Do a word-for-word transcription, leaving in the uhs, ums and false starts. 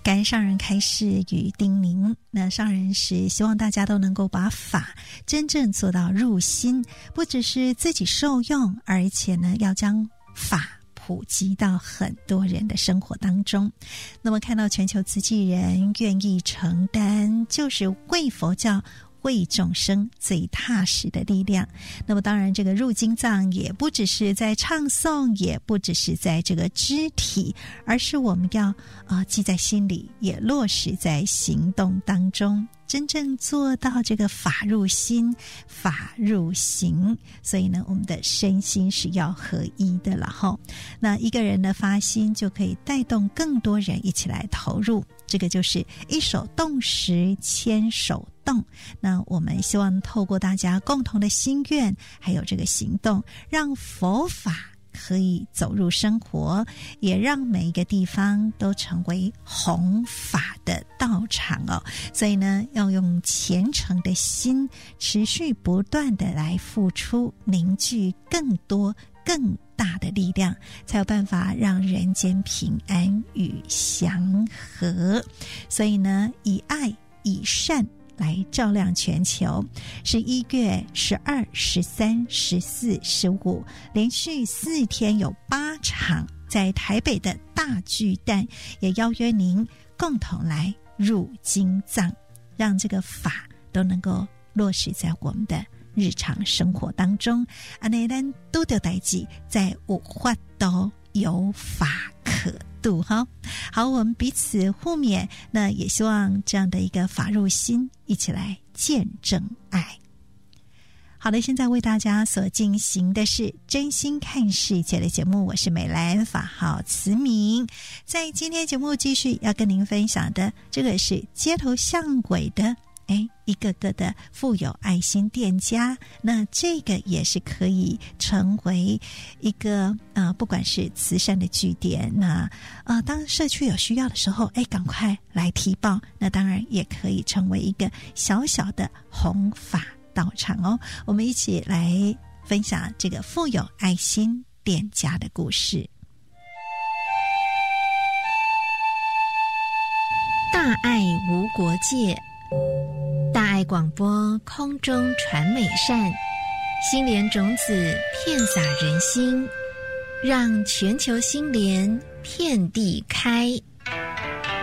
感恩上人开示与叮咛，那上人是希望大家都能够把法真正做到入心，不只是自己受用，而且呢要将法普及到很多人的生活当中。那么看到全球慈济人愿意承担，就是为佛教为众生最踏实的力量。那么当然这个入经藏也不只是在唱诵，也不只是在这个肢体，而是我们要呃记在心里，也落实在行动当中，真正做到这个法入心，法入行。所以呢我们的身心是要合一的了齁。那一个人的发心就可以带动更多人一起来投入，这个就是一手动时牵手动。那我们希望透过大家共同的心愿还有这个行动，让佛法可以走入生活，也让每一个地方都成为弘法的道场哦。所以呢要用虔诚的心，持续不断的来付出，凝聚更多更大的力量，才有办法让人间平安与祥和。所以呢以爱以善来照亮全球。十一月十二、十三、十四、十五连续四天有八场，在台北的大巨蛋，也邀约您共同来入经藏，让这个法都能够落实在我们的日常生活当中。安内咱都得代志，在有法度有法可度哈。好，我们彼此互勉，那也希望这样的一个法入心，一起来见证爱。好的，现在为大家所进行的是真心看世界的节目，我是美兰，法号慈明。在今天节目继续要跟您分享的，这个是街头巷尾的哎，一个个的富有爱心店家，那这个也是可以成为一个呃，不管是慈善的据点，那呃，当社区有需要的时候，哎，赶快来提报。那当然也可以成为一个小小的弘法道场哦。我们一起来分享这个富有爱心店家的故事。 大爱无国界，大爱广播空中传美善，心莲种子遍洒人心，让全球心莲遍地开。